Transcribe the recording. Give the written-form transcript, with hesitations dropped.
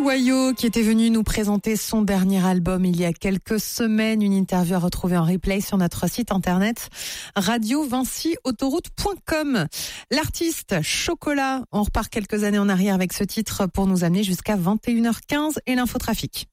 Wayo qui était venu nous présenter son dernier album il y a quelques semaines. Une interview à retrouver en replay sur notre site internet radio-vinci-autoroute.com. L'artiste Chocolat, on repart quelques années en arrière avec ce titre pour nous amener jusqu'à 21h15 et l'infotrafic.